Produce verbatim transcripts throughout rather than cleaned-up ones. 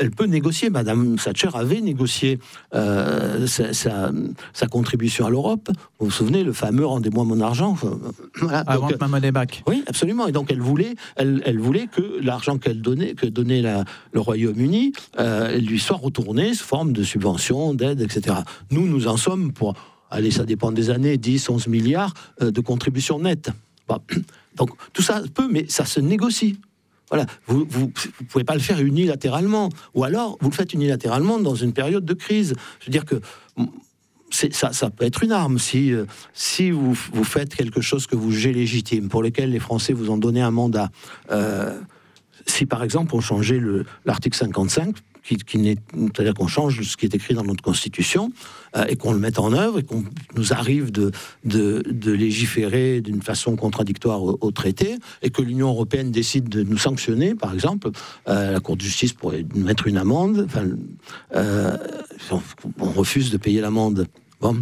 elle peut négocier. Madame Thatcher avait négocié euh, sa, sa, sa contribution à l'Europe. Vous vous souvenez, le fameux « rendez-moi mon argent ». Voilà. I want my money back. Oui, absolument. Et donc elle voulait, elle, elle voulait que l'argent qu'elle donnait, que donnait la, le Royaume-Uni, euh, lui soit retourné sous forme de subventions, d'aides, et cetera. Nous, nous en sommes pour, allez, ça dépend des années, dix, onze milliards euh, de contributions nettes. Bon. Donc tout ça peut, mais ça se négocie. Voilà, vous vous vous pouvez pas le faire unilatéralement, ou alors vous le faites unilatéralement dans une période de crise. Je veux dire que c'est, ça, ça peut être une arme si si vous vous faites quelque chose que vous jugez légitime, pour lequel les Français vous ont donné un mandat. Euh, si par exemple on changeait le, l'article cinquante-cinq, qui, qui n'est, c'est-à-dire qu'on change ce qui est écrit dans notre Constitution euh, et qu'on le mette en œuvre et qu'on nous arrive de, de, de légiférer d'une façon contradictoire au, au traité et que l'Union européenne décide de nous sanctionner, par exemple, euh, la Cour de justice pourrait nous mettre une amende, enfin, euh, on, on refuse de payer l'amende. Bon,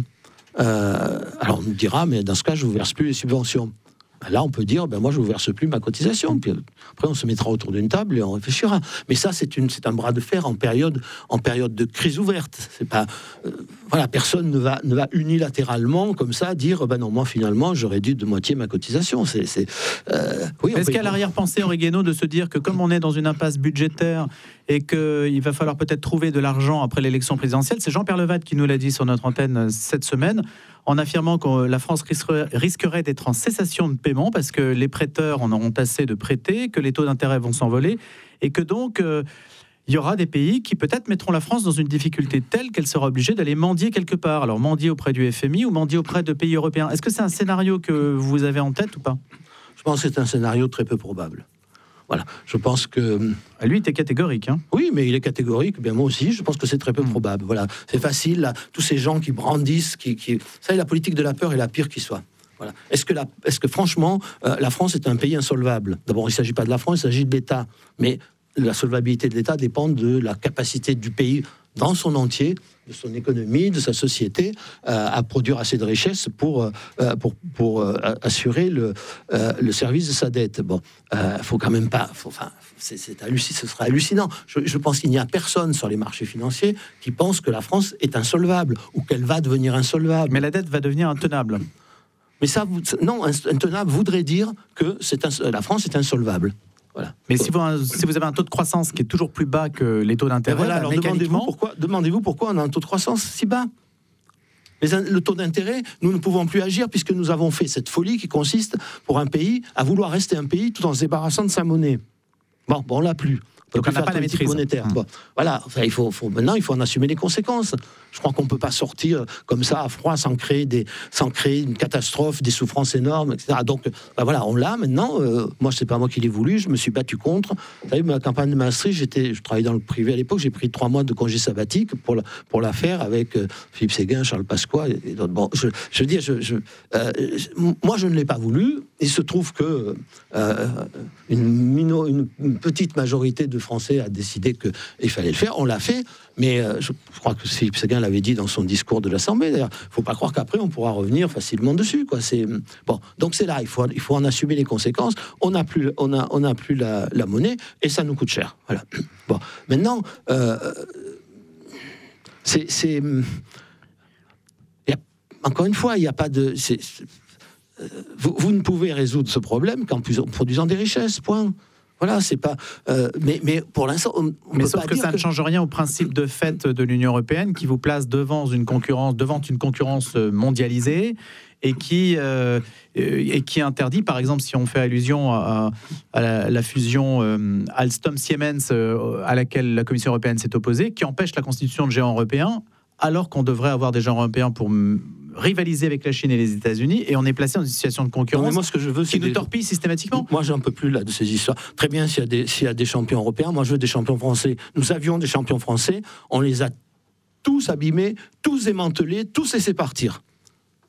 euh, alors on nous dira, mais dans ce cas, je vous verse plus les subventions. Là, on peut dire, ben moi, je ne vous verse plus ma cotisation. Puis après, on se mettra autour d'une table et on réfléchira. Mais ça, c'est, une, c'est un bras de fer en période, en période de crise ouverte. C'est pas, euh, voilà, personne ne va, ne va unilatéralement, comme ça, dire, ben non, moi, finalement, je réduis de moitié ma cotisation. C'est, c'est, euh, oui, Est-ce qu'il y a l'arrière-pensée, Henri Guénaud, de se dire que comme on est dans une impasse budgétaire et qu'il va falloir peut-être trouver de l'argent après l'élection présidentielle, c'est Jean-Pierre Levade qui nous l'a dit sur notre antenne cette semaine, en affirmant que la France risquerait, risquerait d'être en cessation de paiement parce que les prêteurs en auront assez de prêter, que les taux d'intérêt vont s'envoler et que donc euh, il y aura des pays qui peut-être mettront la France dans une difficulté telle qu'elle sera obligée d'aller mendier quelque part. Alors mendier auprès du F M I ou mendier auprès de pays européens. Est-ce que c'est un scénario que vous avez en tête ou pas ? Je pense que c'est un scénario très peu probable. Voilà, je pense que... Lui, il est catégorique. Hein. Oui, mais il est catégorique. Bien, moi aussi, je pense que c'est très peu mmh. probable. Voilà, c'est facile. Là, tous ces gens qui brandissent, qui, qui... Vous savez, la politique de la peur est la pire qui soit. Voilà. Est-ce que, la... Est-ce que franchement, euh, la France est un pays insolvable ? D'abord, il ne s'agit pas de la France, il s'agit de l'État. Mais la solvabilité de l'État dépend de la capacité du pays dans son entier, de son économie, de sa société, euh, à produire assez de richesses pour, euh, pour, pour euh, assurer le, euh, le service de sa dette. Bon, il euh, faut quand même pas... Faut, enfin, c'est, c'est hallucinant, ce sera hallucinant. Je, je pense qu'il n'y a personne sur les marchés financiers qui pense que la France est insolvable ou qu'elle va devenir insolvable. Mais la dette va devenir intenable. Mais ça, non, intenable voudrait dire que c'est ins- la France est insolvable. Voilà. Mais si vous, si vous avez un taux de croissance qui est toujours plus bas que les taux d'intérêt, voilà, bah, alors mécaniquement... demandez-vous pourquoi, demandez-vous pourquoi on a un taux de croissance si bas. Mais le taux d'intérêt, nous ne pouvons plus agir puisque nous avons fait cette folie qui consiste pour un pays à vouloir rester un pays tout en se débarrassant de sa monnaie. Bon, bon on l'a plus. Donc on n'a pas la maîtrise monétaire. Mmh. Bon, voilà, enfin, il faut, faut, maintenant il faut en assumer les conséquences. Je crois qu'on ne peut pas sortir comme ça à froid sans créer, des, sans créer une catastrophe, des souffrances énormes, et cetera. Donc ben voilà, on l'a maintenant. Euh, moi, c'est pas moi qui l'ai voulu, je me suis battu contre. Vous savez, ma campagne de Maastricht, j'étais, je travaillais dans le privé à l'époque, j'ai pris trois mois de congé sabbatique pour la, pour la faire avec euh, Philippe Séguin, Charles Pasqua et, et d'autres. Bon, je, je veux dire, je, je, euh, moi je ne l'ai pas voulu. Il se trouve que euh, une, mino, une, une petite majorité de Français a décidé qu'il fallait le faire. On l'a fait, mais euh, je, je crois que Philippe Séguin l'avait dit dans son discours de l'Assemblée. D'ailleurs, il ne faut pas croire qu'après on pourra revenir facilement dessus. Quoi. C'est bon. Donc c'est là, il faut, il faut en assumer les conséquences. On n'a plus, on a, on a plus la, la monnaie et ça nous coûte cher. Voilà. Bon, maintenant, euh, c'est, c'est y a, encore une fois, il n'y a pas de. C'est, vous, vous ne pouvez résoudre ce problème qu'en produisant des richesses. Point. Voilà, c'est pas. Euh, mais, mais pour l'instant, on, on mais peut sauf pas que dire ça que... ne change rien au principe de fait de l'Union européenne qui vous place devant une concurrence, devant une concurrence mondialisée et qui euh, et qui interdit, par exemple, si on fait allusion à, à la, la fusion euh, Alstom-Siemens euh, à laquelle la Commission européenne s'est opposée, qui empêche la constitution de géants européens, alors qu'on devrait avoir des géants européens pour rivaliser avec la Chine et les États-Unis, et on est placé dans une situation de concurrence non, moi, ce que je veux, qui nous des... torpille systématiquement. Moi, j'en peux plus là de ces histoires. Très bien, s'il y a des, s'il y a des champions européens, moi, je veux des champions français. Nous avions des champions français, on les a tous abîmés, tous émantelés, tous laissés partir.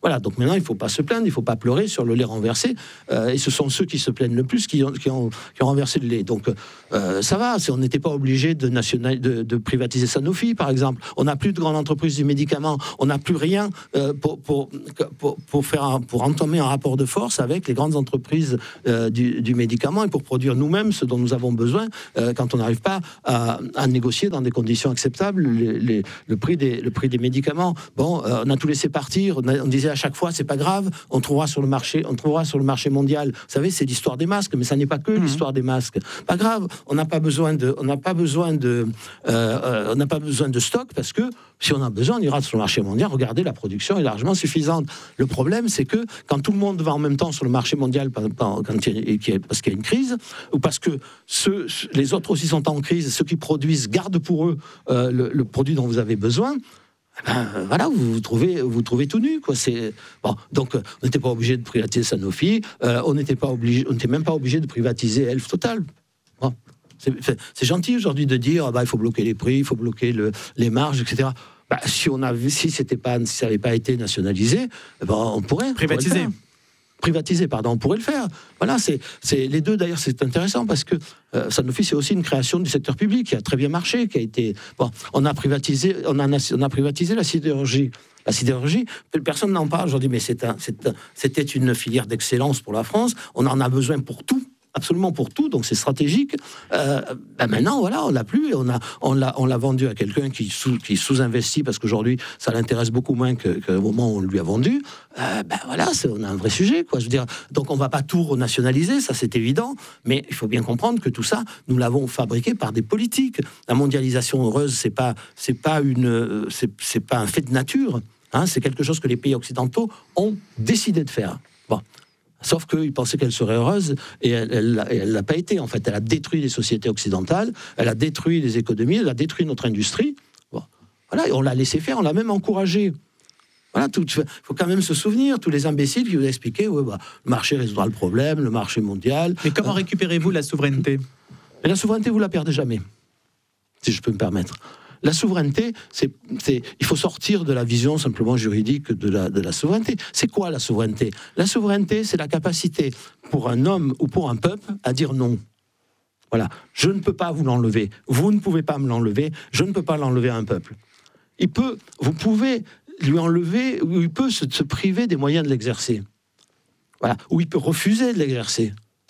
Voilà, donc maintenant, il ne faut pas se plaindre, il ne faut pas pleurer sur le lait renversé. Euh, et ce sont ceux qui se plaignent le plus qui ont, qui ont, qui ont renversé le lait. Donc, euh, ça va, on n'était pas obligé de, national, de, de privatiser Sanofi, par exemple. On n'a plus de grande entreprise du médicament. On n'a plus rien euh, pour, pour, pour, pour, faire un, pour entamer un rapport de force avec les grandes entreprises euh, du, du médicament et pour produire nous-mêmes ce dont nous avons besoin euh, quand on n'arrive pas à, à négocier dans des conditions acceptables les, les, le, prix des, le prix des médicaments. Bon, euh, on a tout laissé partir. On, a, on disait à chaque fois, c'est pas grave, on trouvera sur le marché, on trouvera sur le marché mondial. Vous savez, c'est l'histoire des masques, mais ça n'est pas que mmh. l'histoire des masques. Pas grave, on n'a pas besoin de, on n'a pas besoin de, euh, euh, on n'a pas besoin de stock parce que si on a besoin, on ira sur le marché mondial. Regardez, la production est largement suffisante. Le problème, c'est que quand tout le monde va en même temps sur le marché mondial, quand il y a, parce qu'il y a une crise, ou parce que ceux, les autres aussi sont en crise, ceux qui produisent gardent pour eux euh, le, le produit dont vous avez besoin. Ben, voilà, vous vous trouvez, vous trouvez tout nu, quoi. C'est bon. Donc, on n'était pas obligé de privatiser Sanofi. Euh, on n'était pas obligé, on n'était même pas obligé de privatiser Elf Total. Bon. C'est, c'est gentil aujourd'hui de dire, bah, il faut bloquer les prix, il faut bloquer le, les marges, et cetera. Bah, si on avait, si c'était pas, si ça n'avait pas été nationalisé, ben, on pourrait privatiser. On pourrait privatiser, pardon, on pourrait le faire. Voilà, c'est, c'est les deux. D'ailleurs, c'est intéressant parce que euh, Sanofi, c'est aussi une création du secteur public qui a très bien marché, qui a été. Bon, on a privatisé, on a, on a privatisé la sidérurgie. La sidérurgie, personne n'en parle aujourd'hui, mais c'est un, c'est un, c'était une filière d'excellence pour la France. On en a besoin pour tout. Absolument pour tout, donc c'est stratégique. Euh, ben maintenant, voilà, on l'a plus et on a, on l'a, on l'a vendu à quelqu'un qui sous, qui sous-investit parce qu'aujourd'hui, ça l'intéresse beaucoup moins que, que au moment où on lui a vendu. Euh, ben voilà, c'est, on a un vrai sujet, quoi. Je veux dire, donc on va pas tout renationaliser, ça c'est évident, mais il faut bien comprendre que tout ça, nous l'avons fabriqué par des politiques. La mondialisation heureuse, c'est pas, c'est pas une, c'est, c'est pas un fait de nature, hein, c'est quelque chose que les pays occidentaux ont décidé de faire. Bon. Sauf qu'ils pensaient qu'elle serait heureuse, et elle ne l'a pas été. En fait, elle a détruit les sociétés occidentales, elle a détruit les économies, elle a détruit notre industrie. Bon, voilà, et on l'a laissé faire, on l'a même encouragé. Voilà, il faut quand même se souvenir, tous les imbéciles qui vous expliquaient, ouais, bah, le marché résoudra le problème, le marché mondial. Mais comment euh, récupérez-vous la souveraineté ? Et la souveraineté, vous la perdez jamais, si je peux me permettre. La souveraineté, c'est, c'est, il faut sortir de la vision simplement juridique de la, de la souveraineté. C'est quoi la souveraineté ? La souveraineté, c'est la capacité pour un homme ou pour un peuple à dire non. Voilà, je ne peux pas vous l'enlever, vous ne pouvez pas me l'enlever, je ne peux pas l'enlever à un peuple. Il peut, vous pouvez lui enlever, ou il peut se, se priver des moyens de l'exercer. Voilà, ou il peut refuser de l'exercer.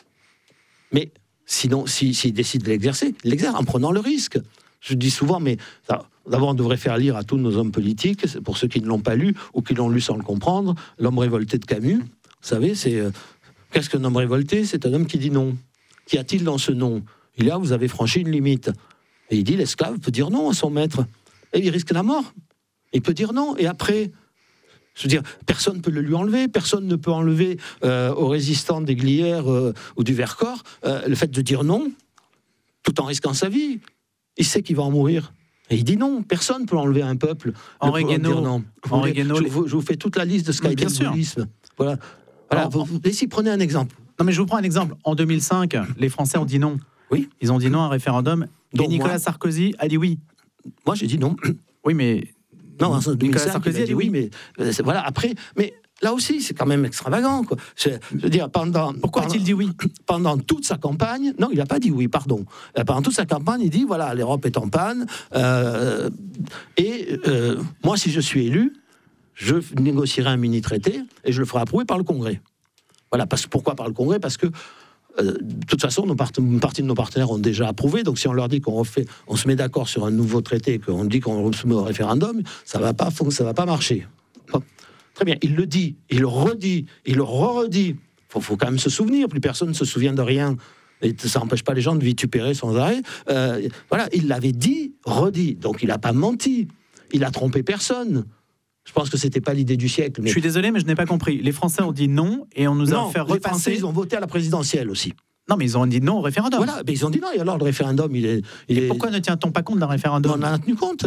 Mais sinon, s'il si, si décide de l'exercer, il l'exerce en prenant le risque. Je dis souvent, mais d'abord, on devrait faire lire à tous nos hommes politiques, pour ceux qui ne l'ont pas lu ou qui l'ont lu sans le comprendre, L'homme révolté de Camus. Vous savez, c'est euh, qu'est-ce qu'un homme révolté ? C'est un homme qui dit non. Qu'y a-t-il dans ce non ? Et là, vous avez franchi une limite. Et il dit, l'esclave peut dire non à son maître. Et il risque la mort. Il peut dire non. Et après, je veux dire, personne ne peut le lui enlever. Personne ne peut enlever euh, aux résistants des Glières euh, ou du Vercors euh, le fait de dire non, tout en risquant sa vie. Il sait qu'il va en mourir. Et il dit non, personne ne peut enlever à un peuple. Henri Guénaud, non. Henri Guénaud, je, vous, je vous fais toute la liste de ce qu'a été le gaullisme. Voilà. Voilà. Alors, vous, vous, si, prenez un exemple. Non, mais je vous prends un exemple. En deux mille cinq, les Français ont dit non. Oui. Ils ont dit non à un référendum. Donc, et Nicolas moi, Sarkozy a dit oui. Moi, j'ai dit non. Oui, mais... Non, Nicolas Sarkozy a dit oui, mais... Voilà, après... Mais, là aussi, c'est quand même extravagant, quoi. Je, je veux dire, pendant... Pourquoi pendant, a-t-il dit oui ? Pendant toute sa campagne... Non, il n'a pas dit oui, pardon. Pendant toute sa campagne, il dit, voilà, l'Europe est en panne. Euh, et euh, moi, si je suis élu, je négocierai un mini-traité et je le ferai approuver par le Congrès. Voilà, parce, pourquoi par le Congrès ? Parce que, euh, de toute façon, nos part- une partie de nos partenaires ont déjà approuvé. Donc, si on leur dit qu'on refait, on se met d'accord sur un nouveau traité, qu'on dit qu'on se met au référendum, ça ne va pas, ça va pas marcher. Bon. Très bien, il le dit, il le redit, il le re-redit. Il faut, faut quand même se souvenir, plus personne ne se souvient de rien. Et ça n'empêche pas les gens de vitupérer sans arrêt. Euh, voilà, il l'avait dit, redit. Donc il n'a pas menti. Il n'a trompé personne. Je pense que ce n'était pas l'idée du siècle. Mais... Je suis désolé, mais je n'ai pas compris. Les Français ont dit non et on nous non, a fait repasser... les Français, ils ont voté à la présidentielle aussi. Non, mais ils ont dit non au référendum. Voilà, mais ils ont dit non. Et alors le référendum, il est... Il et est... pourquoi ne tient-on pas compte d'un référendum ? On en a tenu compte.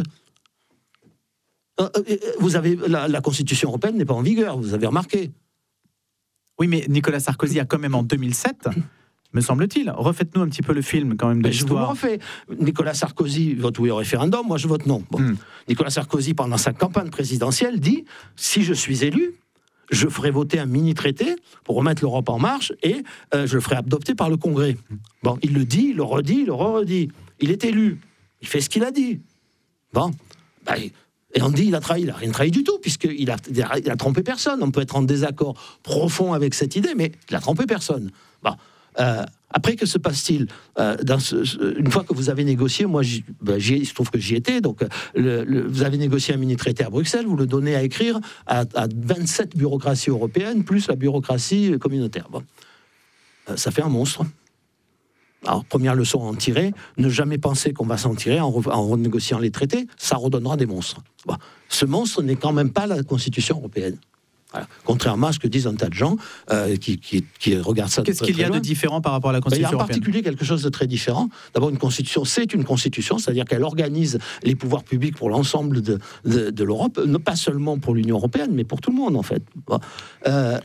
Vous avez, la, la Constitution européenne n'est pas en vigueur, vous avez remarqué. Oui, mais Nicolas Sarkozy a quand même en deux mille sept, me semble-t-il. Refaites-nous un petit peu le film quand même de l'histoire. Je vous refais. Nicolas Sarkozy vote oui au référendum, moi je vote non. Bon. Mm. Nicolas Sarkozy, pendant sa campagne présidentielle, dit « Si je suis élu, je ferai voter un mini-traité pour remettre l'Europe en marche et euh, je le ferai adopter par le Congrès. Bon, il le dit, il le redit, il le redit. Il est élu. Il fait ce qu'il a dit. Bon, bah, et on dit il a trahi, il n'a rien trahi du tout, puisqu'il a, il a trompé personne. On peut être en désaccord profond avec cette idée, mais il n'a trompé personne. Bon, euh, après, que se passe-t-il euh, dans ce, ce, une fois que vous avez négocié, moi, j'y, ben, j'y, il se trouve que j'y étais, donc le, le, vous avez négocié un mini-traité à Bruxelles, vous le donnez à écrire à, à vingt-sept bureaucraties européennes, plus la bureaucratie communautaire. Bon, euh, ça fait un monstre. Alors, première leçon à en tirer, ne jamais penser qu'on va s'en tirer en, re, en renégociant les traités, ça redonnera des monstres. Bon, ce monstre n'est quand même pas la Constitution européenne. Voilà. Contrairement à ce que disent un tas de gens euh, qui, qui, qui regardent ça. Qu'est-ce qu'il y a de différent par rapport à la Constitution européenne ? Il y a en particulier quelque chose de très différent. D'abord, une Constitution, c'est une Constitution, c'est-à-dire qu'elle organise les pouvoirs publics pour l'ensemble de, de, de l'Europe, non pas seulement pour l'Union européenne, mais pour tout le monde, en fait. Bon. Euh,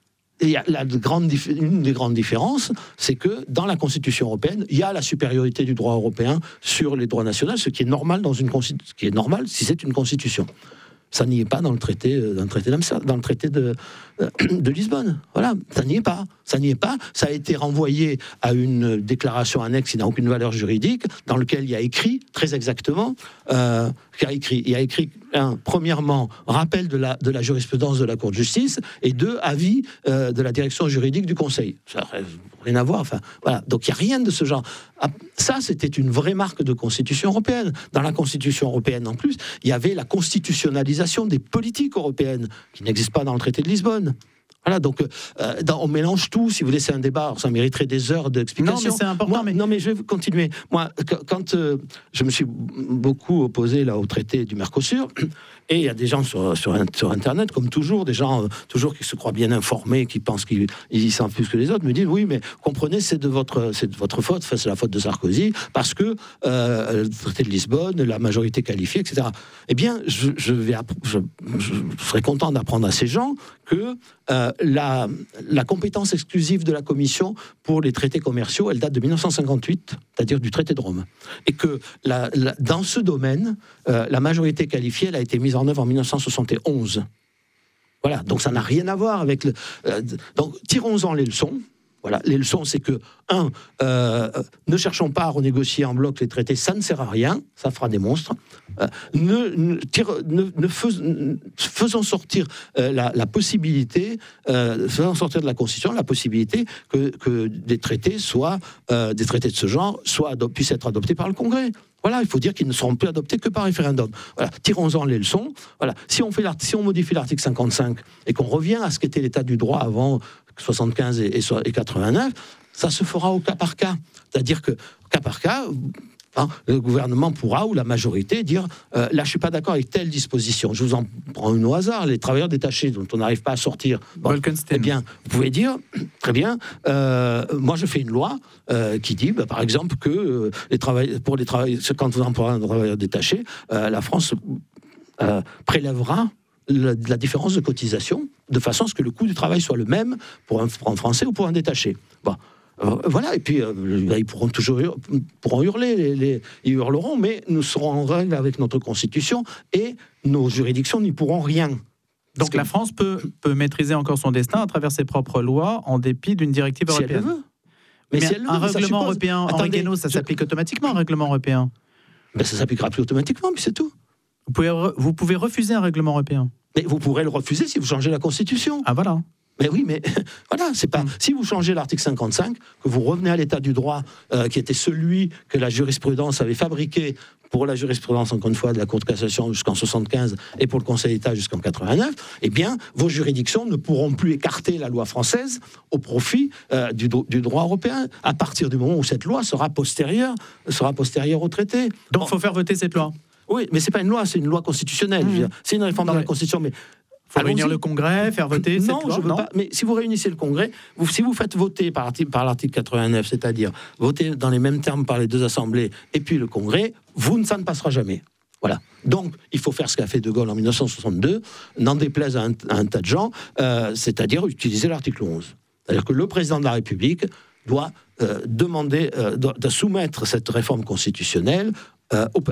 Et la grande, une des grandes différences, c'est que dans la Constitution européenne, il y a la supériorité du droit européen sur les droits nationaux, ce qui est normal dans une ce qui est normal si c'est une Constitution. Ça n'y est pas dans le traité, dans le traité d'Amsterdam, dans le traité de, de Lisbonne. Voilà, ça n'y est pas. Ça n'y est pas. Ça a été renvoyé à une déclaration annexe qui n'a aucune valeur juridique, dans lequel il y a écrit très exactement, euh, il y a écrit, il y a écrit un, premièrement, rappel de la, de la jurisprudence de la Cour de justice, et deux, avis euh, de la direction juridique du Conseil. Ça n'a rien à voir. Enfin, voilà. Donc il n'y a rien de ce genre. Ça, c'était une vraie marque de Constitution européenne. Dans la Constitution européenne, en plus, il y avait la constitutionnalisation des politiques européennes, qui n'existe pas dans le traité de Lisbonne. Voilà, donc euh, dans, on mélange tout. Si vous laissez un débat, ça mériterait des heures d'explication. Non, mais c'est important. Moi, mais... Non, mais je vais continuer. Moi, quand euh, je me suis beaucoup opposé là au traité du Mercosur, et il y a des gens sur, sur, sur Internet, comme toujours, des gens euh, toujours qui se croient bien informés, qui pensent qu'ils ils savent plus que les autres, me disent oui, mais comprenez, c'est de votre, c'est de votre faute, enfin, c'est la faute de Sarkozy, parce que euh, le traité de Lisbonne, la majorité qualifiée, et cetera. Eh bien, je, je, vais, je, je serais content d'apprendre à ces gens que euh, la, la compétence exclusive de la Commission pour les traités commerciaux, elle date de dix-neuf cent cinquante-huit, c'est-à-dire du traité de Rome. Et que la, la, dans ce domaine, euh, la majorité qualifiée, elle a été mise en œuvre en dix-neuf cent soixante et onze. Voilà, donc ça n'a rien à voir avec le... Euh, donc, tirons-en les leçons. Voilà, les leçons, c'est que, un, euh, ne cherchons pas à renégocier en bloc les traités, ça ne sert à rien, ça fera des monstres. Euh, ne, ne, tire, ne, ne fais, faisons sortir euh, la, la possibilité, euh, faisons sortir de la Constitution la possibilité que, que des traités soient, euh, des traités de ce genre, soient adop- puissent être adoptés par le Congrès. Voilà, il faut dire qu'ils ne seront plus adoptés que par référendum. Voilà, tirons-en les leçons. Voilà, si on fait si on modifie l'article cinquante-cinq et qu'on revient à ce qu'était l'état du droit avant soixante-quinze et, et quatre-vingt-neuf, ça se fera au cas par cas. C'est-à-dire que cas par cas, hein, le gouvernement pourra, ou la majorité, dire euh, là, je suis pas d'accord avec telle disposition. Je vous en prends une au hasard, les travailleurs détachés dont on n'arrive pas à sortir. Bon, eh bien, vous pouvez dire très bien. Euh, moi, je fais une loi euh, qui dit, bah, par exemple, que euh, les travailleurs, pour les travailleurs, quand vous employez un travailleur détaché, euh, la France euh, prélèvera La, la différence de cotisation, de façon à ce que le coût du travail soit le même pour un, pour un Français ou pour un détaché. Bon, euh, voilà, et puis euh, ils pourront toujours hur, pourront hurler, les, les, ils hurleront, mais nous serons en règle avec notre Constitution et nos juridictions n'y pourront rien. Donc que, la France peut, peut maîtriser encore son destin à travers ses propres lois, en dépit d'une directive si européenne. Elle le veut. Mais, mais si elle le un veut, règlement suppose... européen, Henri Guénaud, ça je... s'applique automatiquement, un règlement européen. Ben, ça s'appliquera plus automatiquement, puis c'est tout. Vous pouvez, re, vous pouvez refuser un règlement européen. Mais vous pourrez le refuser si vous changez la Constitution. Ah voilà. Mais oui, mais voilà, c'est pas. Mmh. Si vous changez l'article cinquante-cinq, que vous revenez à l'état du droit euh, qui était celui que la jurisprudence avait fabriqué pour la jurisprudence, encore une fois, de la Cour de cassation jusqu'en soixante-quinze et pour le Conseil d'État jusqu'en quatre-vingt-neuf, eh bien, vos juridictions ne pourront plus écarter la loi française au profit euh, du, du droit européen à partir du moment où cette loi sera postérieure, sera postérieure au traité. Donc, il faut faire voter cette loi. Oui, mais c'est pas une loi, c'est une loi constitutionnelle. Mmh. C'est une réforme non, de la Constitution, mais il faut réunir le Congrès, faire voter non, cette loi. Je veux non, pas. Mais si vous réunissez le Congrès, vous, si vous faites voter par, par l'article quatre-vingt-neuf, c'est-à-dire voter dans les mêmes termes par les deux assemblées et puis le Congrès, vous, ça ne passera jamais. Voilà. Donc, il faut faire ce qu'a fait De Gaulle en dix-neuf cent soixante-deux, n'en déplaise à un, à un tas de gens, euh, c'est-à-dire utiliser l'article onze. C'est-à-dire que le président de la République doit euh, demander, euh, doit, doit soumettre cette réforme constitutionnelle euh, au peuple.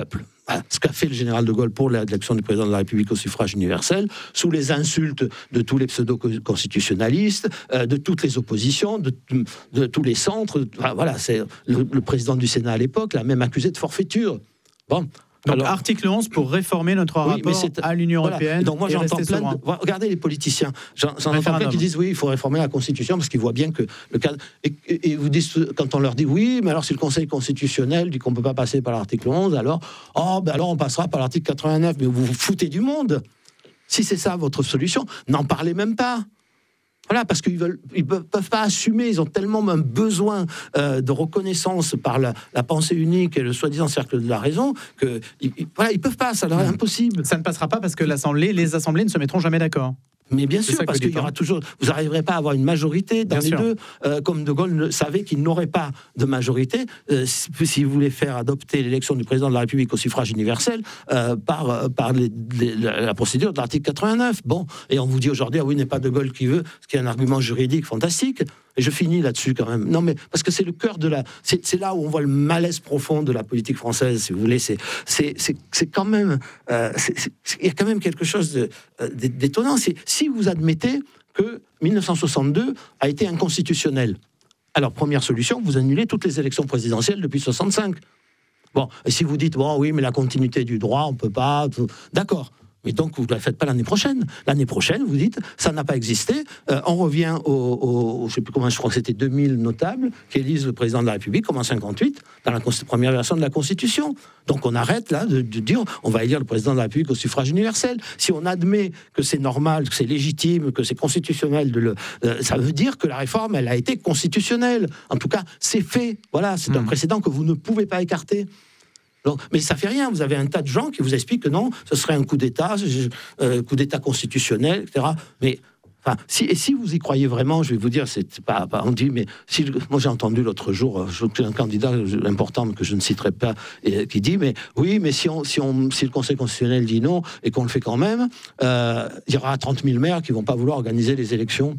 Voilà, ce qu'a fait le général de Gaulle pour l'élection du président de la République au suffrage universel, sous les insultes de tous les pseudo-constitutionnalistes, euh, de toutes les oppositions, de, de, de tous les centres. Enfin, voilà, c'est le, le président du Sénat à l'époque l'a même accusé de forfaiture. Bon. Donc, alors, article onze pour réformer notre oui, rapport à l'Union voilà. européenne. Donc moi et j'entends rester plein de... Regardez les politiciens. J'en, j'en entends plein qui disent oui, il faut réformer la Constitution parce qu'ils voient bien que le cadre... Et, et, et vous dites, quand on leur dit oui, mais alors si le Conseil constitutionnel dit qu'on ne peut pas passer par l'article onze, alors, oh, ben alors on passera par l'article quatre-vingt-neuf. Mais vous vous foutez du monde. Si c'est ça votre solution, n'en parlez même pas. Voilà, parce qu'ils veulent, ils peuvent, peuvent pas assumer, ils ont tellement un besoin euh, de reconnaissance par la, la pensée unique et le soi-disant cercle de la raison que, ils, ils, voilà, ils peuvent pas, ça leur est impossible. Ça ne passera pas parce que l'Assemblée, les assemblées ne se mettront jamais d'accord. Mais bien sûr, parce qu'il y aura toujours, vous n'arriverez pas à avoir une majorité dans bien les sûr. deux, euh, comme De Gaulle savait qu'il n'aurait pas de majorité euh, si, si vous voulez faire adopter l'élection du président de la République au suffrage universel euh, par, par les, les, la procédure de l'article quatre-vingt-neuf. Bon, et on vous dit aujourd'hui, ah oui, il n'est pas De Gaulle qui veut, ce qui est un argument juridique fantastique. Et je finis là-dessus quand même. Non, mais parce que c'est le cœur de la, c'est, c'est là où on voit le malaise profond de la politique française, si vous voulez. C'est, c'est, c'est, c'est quand même, euh, c'est, c'est, il y a quand même quelque chose de, euh, d'étonnant. C'est si vous admettez que mille neuf cent soixante-deux a été inconstitutionnel. Alors première solution, vous annulez toutes les élections présidentielles depuis soixante-cinq. Bon, et si vous dites bon oui, mais la continuité du droit, on peut pas. Tout... D'accord. Mais donc, vous ne la faites pas l'année prochaine. L'année prochaine, vous dites, ça n'a pas existé. Euh, on revient au, au, au je ne sais plus comment, je crois que c'était deux mille notables qui élisent le président de la République, comme en cinquante-huit, dans la première version de la Constitution. Donc, on arrête là de, de dire, on va élire le président de la République au suffrage universel. Si on admet que c'est normal, que c'est légitime, que c'est constitutionnel, de le, euh, ça veut dire que la réforme, elle a été constitutionnelle. En tout cas, c'est fait. Voilà, c'est mmh. un précédent que vous ne pouvez pas écarter. Donc, mais ça fait rien, vous avez un tas de gens qui vous expliquent que non, ce serait un coup d'État, euh, coup d'État constitutionnel, et cetera. Mais, enfin, si, et si vous y croyez vraiment, je vais vous dire, c'est pas, pas on dit, mais si, moi j'ai entendu l'autre jour, un candidat important que je ne citerai pas, et, qui dit, mais oui, mais si, on, si, on, si le Conseil constitutionnel dit non, et qu'on le fait quand même, euh, il y aura trente mille maires qui vont pas vouloir organiser les élections.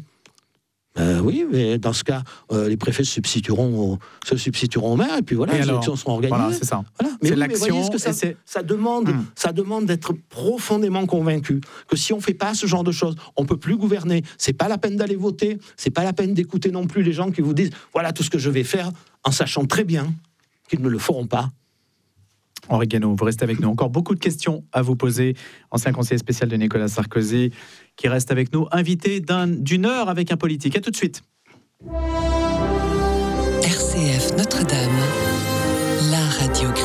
Euh, oui, mais dans ce cas, euh, les préfets se substitueront, au, se substitueront aux maires, et puis voilà, et les alors, élections seront organisées. Voilà, c'est ça. Voilà. Mais, c'est oui, l'action, mais voyez ce que ça, c'est... ça demande, hum. ça demande d'être profondément convaincu que si on fait pas ce genre de choses, on peut plus gouverner. C'est pas la peine d'aller voter, c'est pas la peine d'écouter non plus les gens qui vous disent voilà tout ce que je vais faire, en sachant très bien qu'ils ne le feront pas. Henri Guénaud, vous restez avec nous. Encore beaucoup de questions à vous poser. Ancien conseiller spécial de Nicolas Sarkozy, qui reste avec nous, invité d'un, d'une heure avec un politique. À tout de suite. R C F Notre-Dame, la radio